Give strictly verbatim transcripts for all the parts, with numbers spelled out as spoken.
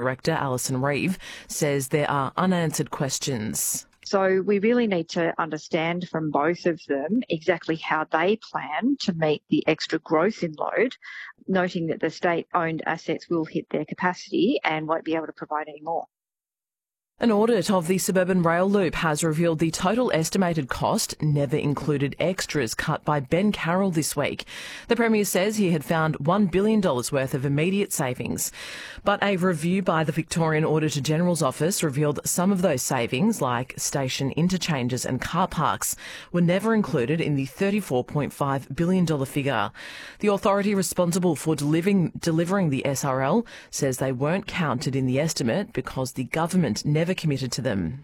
Director Alison Reeve says there are unanswered questions. So we really need to understand from both of them exactly how they plan to meet the extra growth in load, noting that the state-owned assets will hit their capacity and won't be able to provide any more. An audit of the suburban rail loop has revealed the total estimated cost, never included extras, cut by Ben Carroll this week. The Premier says he had found one billion dollars worth of immediate savings. But a review by the Victorian Auditor General's Office revealed some of those savings, like station interchanges and car parks, were never included in the thirty-four point five billion dollars figure. The authority responsible for delivering, delivering the S R L says they weren't counted in the estimate because the government never committed to them.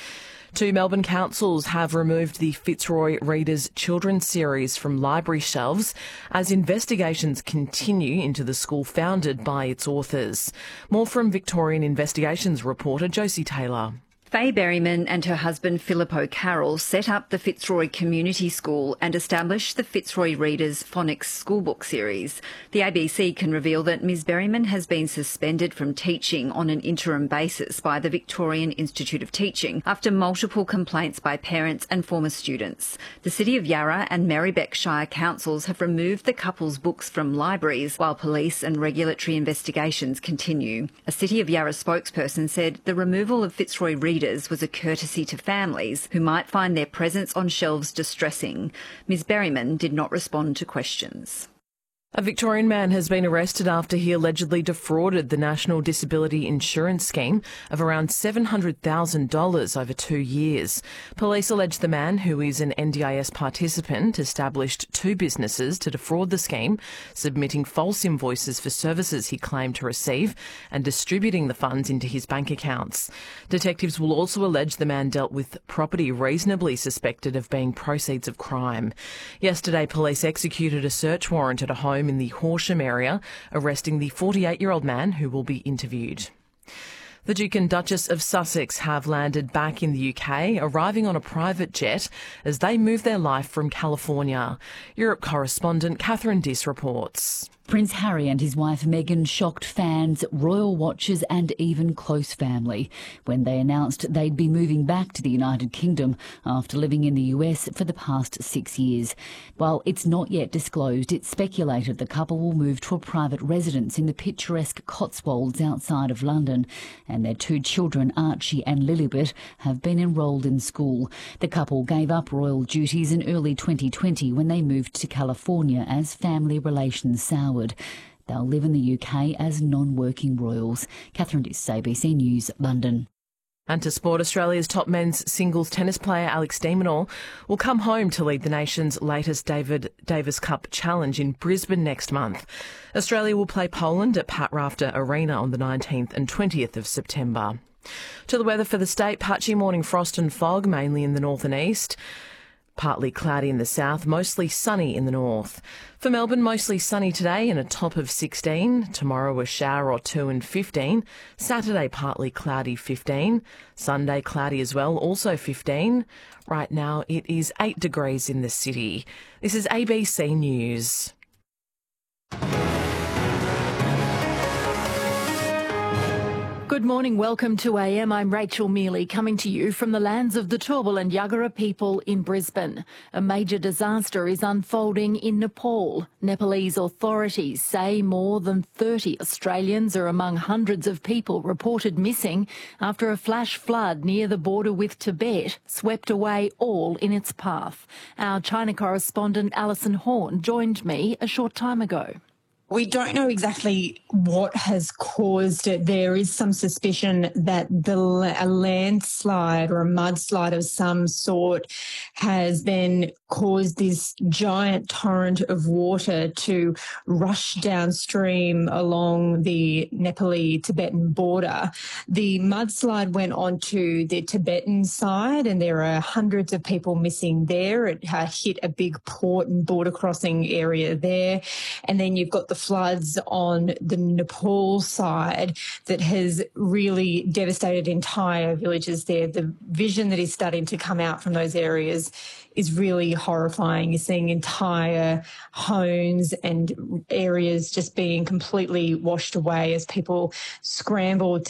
Two Melbourne councils have removed the Fitzroy Readers Children's series from library shelves as investigations continue into the school founded by its authors. More from Victorian Investigations reporter Josie Taylor. Faye Berryman and her husband Philip O'Carroll set up the Fitzroy Community School and established the Fitzroy Readers Phonics Schoolbook series. The A B C can reveal that Ms Berryman has been suspended from teaching on an interim basis by the Victorian Institute of Teaching after multiple complaints by parents and former students. The City of Yarra and Marybeck Shire councils have removed the couple's books from libraries while police and regulatory investigations continue. A City of Yarra spokesperson said the removal of Fitzroy Readers was a courtesy to families who might find their presence on shelves distressing. Ms Berryman did not respond to questions. A Victorian man has been arrested after he allegedly defrauded the National Disability Insurance Scheme of around seven hundred thousand dollars over two years. Police allege the man, who is an N D I S participant, established two businesses to defraud the scheme, submitting false invoices for services he claimed to receive and distributing the funds into his bank accounts. Detectives will also allege the man dealt with property reasonably suspected of being proceeds of crime. Yesterday, police executed a search warrant at a home in the Horsham area, arresting the forty-eight-year-old man who will be interviewed. The Duke and Duchess of Sussex have landed back in the U K, arriving on a private jet as they move their life from California. Europe correspondent Catherine Diss reports. Prince Harry and his wife Meghan shocked fans, royal watchers and even close family when they announced they'd be moving back to the United Kingdom after living in the U S for the past six years. While it's not yet disclosed, it's speculated the couple will move to a private residence in the picturesque Cotswolds outside of London, and their two children, Archie and Lilibet, have been enrolled in school. The couple gave up royal duties in early twenty twenty when they moved to California as family relations soured. They'll live in the U K as non-working royals. Catherine Diss, A B C News, London. And to sport, Australia's top men's singles tennis player Alex de Minaur will come home to lead the nation's latest David Davis Cup challenge in Brisbane next month. Australia will play Poland at Pat Rafter Arena on the nineteenth and twentieth of September. To the weather for the state, patchy morning frost and fog, mainly in the north and east. Partly cloudy in the south, mostly sunny in the north. For Melbourne, mostly sunny today and a top of sixteen. Tomorrow a shower or two and fifteen. Saturday partly cloudy, fifteen. Sunday cloudy as well, also fifteen. Right now it is eight degrees in the city. This is A B C News. Good morning, welcome to A M. I'm Rachel Mealy, coming to you from the lands of the Turrbal and Yagara people in Brisbane. A major disaster is unfolding in Nepal. Nepalese authorities say more than thirty Australians are among hundreds of people reported missing after a flash flood near the border with Tibet swept away all in its path. Our China correspondent Alison Horn joined me a short time ago. We don't know exactly what has caused it. There is some suspicion that the, a landslide or a mudslide of some sort has then caused this giant torrent of water to rush downstream along the Nepali-Tibetan border. The mudslide went onto the Tibetan side and there are hundreds of people missing there. It uh, hit a big port and border crossing area there. And then you've got the floods on the Nepal side that has really devastated entire villages there. The vision that is starting to come out from those areas is really horrifying. You're seeing entire homes and areas just being completely washed away as people scramble